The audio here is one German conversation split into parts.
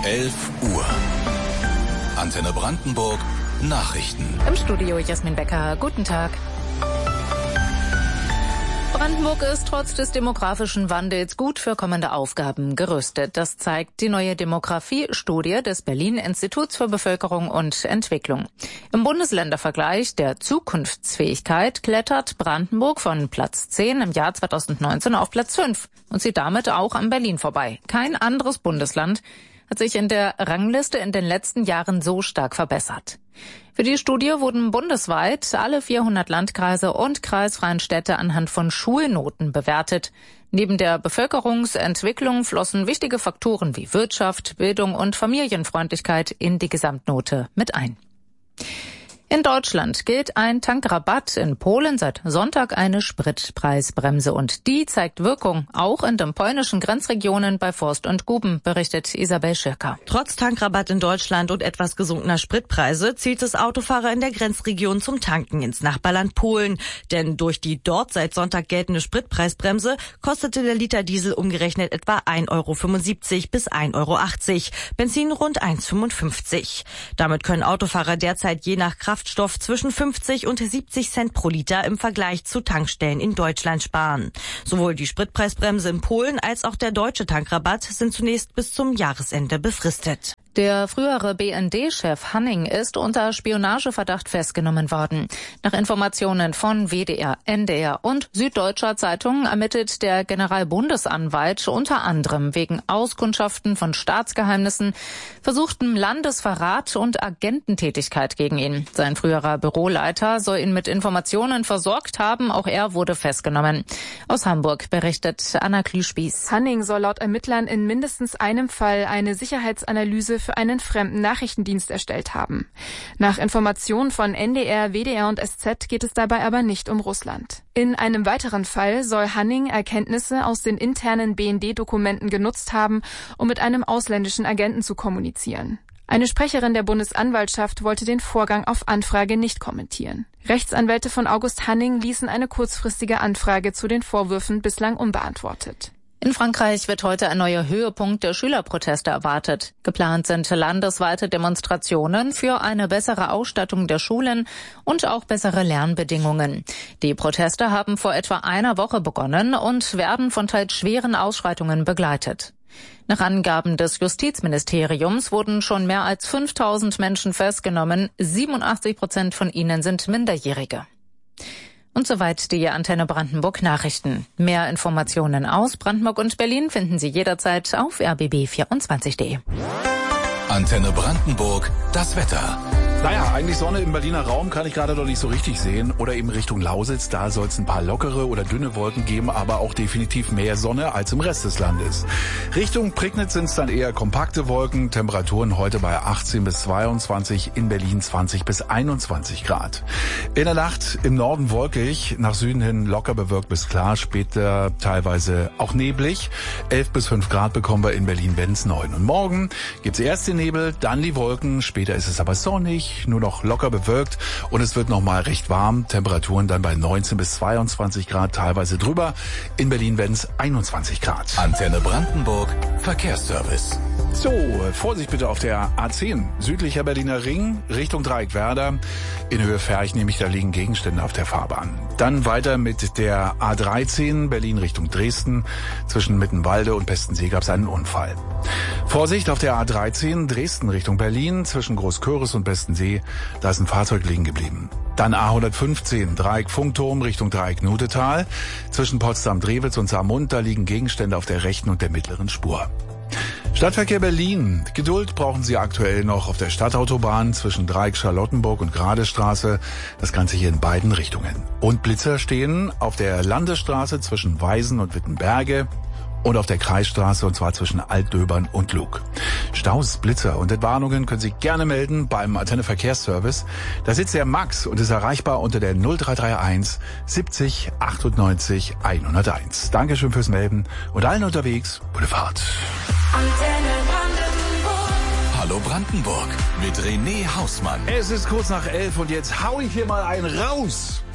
11 Uhr. Antenne Brandenburg Nachrichten. Im Studio Jasmin Becker. Guten Tag. Brandenburg ist trotz des demografischen Wandels gut für kommende Aufgaben gerüstet. Das zeigt die neue Demografiestudie des Berlin-Instituts für Bevölkerung und Entwicklung. Im Bundesländervergleich der Zukunftsfähigkeit klettert Brandenburg von Platz 10 im Jahr 2019 auf Platz 5 und zieht damit auch an Berlin vorbei. Kein anderes Bundesland hat sich in der Rangliste in den letzten Jahren so stark verbessert. Für die Studie wurden bundesweit alle 400 Landkreise und kreisfreien Städte anhand von Schulnoten bewertet. Neben der Bevölkerungsentwicklung flossen wichtige Faktoren wie Wirtschaft, Bildung und Familienfreundlichkeit in die Gesamtnote mit ein. In Deutschland gilt ein Tankrabatt, in Polen seit Sonntag eine Spritpreisbremse und die zeigt Wirkung, auch in den polnischen Grenzregionen bei Forst und Guben, berichtet Isabel Schirker. Trotz Tankrabatt in Deutschland und etwas gesunkener Spritpreise zielt es Autofahrer in der Grenzregion zum Tanken ins Nachbarland Polen. Denn durch die dort seit Sonntag geltende Spritpreisbremse kostete der Liter Diesel umgerechnet etwa 1,75 € bis 1,80 €, Benzin rund 1,55 €. Damit können Autofahrer derzeit je nach Kraftstoff zwischen 50 und 70 Cent pro Liter im Vergleich zu Tankstellen in Deutschland sparen. Sowohl die Spritpreisbremse in Polen als auch der deutsche Tankrabatt sind zunächst bis zum Jahresende befristet. Der frühere BND-Chef Hanning ist unter Spionageverdacht festgenommen worden. Nach Informationen von WDR, NDR und Süddeutscher Zeitung ermittelt der Generalbundesanwalt unter anderem wegen Auskundschaften von Staatsgeheimnissen, versuchtem Landesverrat und Agententätigkeit gegen ihn. Sein früherer Büroleiter soll ihn mit Informationen versorgt haben. Auch er wurde festgenommen. Aus Hamburg berichtet Anna Klüspieß. Hanning soll laut Ermittlern in mindestens einem Fall eine Sicherheitsanalyse für einen fremden Nachrichtendienst erstellt haben. Nach Informationen von NDR, WDR und SZ geht es dabei aber nicht um Russland. In einem weiteren Fall soll Hanning Erkenntnisse aus den internen BND-Dokumenten genutzt haben, um mit einem ausländischen Agenten zu kommunizieren. Eine Sprecherin der Bundesanwaltschaft wollte den Vorgang auf Anfrage nicht kommentieren. Rechtsanwälte von August Hanning ließen eine kurzfristige Anfrage zu den Vorwürfen bislang unbeantwortet. In Frankreich wird heute ein neuer Höhepunkt der Schülerproteste erwartet. Geplant sind landesweite Demonstrationen für eine bessere Ausstattung der Schulen und auch bessere Lernbedingungen. Die Proteste haben vor etwa einer Woche begonnen und werden von teils schweren Ausschreitungen begleitet. Nach Angaben des Justizministeriums wurden schon mehr als 5000 Menschen festgenommen. 87% von ihnen sind Minderjährige. Und soweit die Antenne Brandenburg Nachrichten. Mehr Informationen aus Brandenburg und Berlin finden Sie jederzeit auf rbb24.de. Antenne Brandenburg, das Wetter. Naja, eigentlich Sonne im Berliner Raum kann ich gerade noch nicht so richtig sehen. Oder eben Richtung Lausitz, da soll es ein paar lockere oder dünne Wolken geben, aber auch definitiv mehr Sonne als im Rest des Landes. Richtung Prignitz sind es dann eher kompakte Wolken. Temperaturen heute bei 18 bis 22, in Berlin 20 bis 21 Grad. In der Nacht im Norden wolkig, nach Süden hin locker bewölkt bis klar, später teilweise auch neblig. 11 bis 5 Grad bekommen wir in Berlin-Benz 9. Und morgen gibt's erst den Nebel, dann die Wolken, später ist es aber sonnig, nur noch locker bewölkt und es wird nochmal recht warm. Temperaturen dann bei 19 bis 22 Grad, teilweise drüber. In Berlin-Benz 21 Grad. Antenne Brandenburg, Verkehrsservice. So, Vorsicht bitte auf der A10, südlicher Berliner Ring, Richtung Dreieckwerder. In Höhe Ferch nämlich, da liegen Gegenstände auf der Fahrbahn. Dann weiter mit der A13, Berlin Richtung Dresden. Zwischen Mittenwalde und Pestensee gab es einen Unfall. Vorsicht auf der A13, Dresden Richtung Berlin, zwischen Großköris und Pestensee. Da ist ein Fahrzeug liegen geblieben. Dann A115, Dreieck Funkturm Richtung Dreieck Nudetal. Zwischen Potsdam-Drewitz und Saarmund, da liegen Gegenstände auf der rechten und der mittleren Spur. Stadtverkehr Berlin. Geduld brauchen Sie aktuell noch auf der Stadtautobahn zwischen Dreieck Charlottenburg und Gradestraße. Das Ganze hier in beiden Richtungen. Und Blitzer stehen auf der Landesstraße zwischen Weisen und Wittenberge und auf der Kreisstraße, und zwar zwischen Altdöbern und Lug. Staus, Blitzer und Entwarnungen können Sie gerne melden beim Antenne Verkehrsservice. Da sitzt der Max und ist erreichbar unter der 0331 70 98 101. Dankeschön fürs Melden und allen unterwegs, gute Fahrt. Antenne Brandenburg. Hallo Brandenburg mit René Hausmann. Es ist kurz nach 11 und jetzt hau ich hier mal einen raus.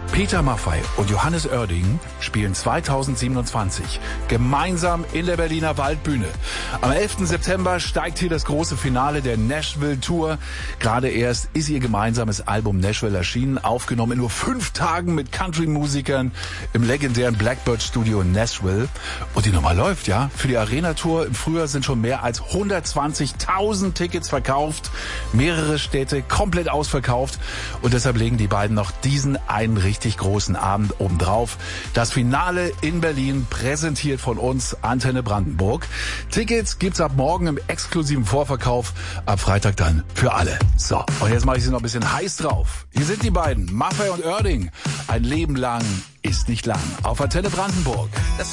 Peter Maffay und Johannes Oerding spielen 2027 gemeinsam in der Berliner Waldbühne. Am 11. September steigt hier das große Finale der Nashville Tour. Gerade erst ist ihr gemeinsames Album Nashville erschienen, aufgenommen in nur 5 Tagen mit Country-Musikern im legendären Blackbird Studio in Nashville. Und die Nummer läuft, ja. Für die Arena-Tour im Frühjahr sind schon mehr als 120.000 Tickets verkauft. Mehrere Städte komplett ausverkauft. Und deshalb legen die beiden noch diesen einen richtig großen Abend obendrauf. Das Finale in Berlin, präsentiert von uns, Antenne Brandenburg. Tickets gibt's ab morgen im exklusiven Vorverkauf, ab Freitag dann für alle. So, und jetzt mache ich sie noch ein bisschen heiß drauf. Hier sind die beiden, Maffay und Oerding. Ein Leben lang ist nicht lang. Auf Antenne Brandenburg.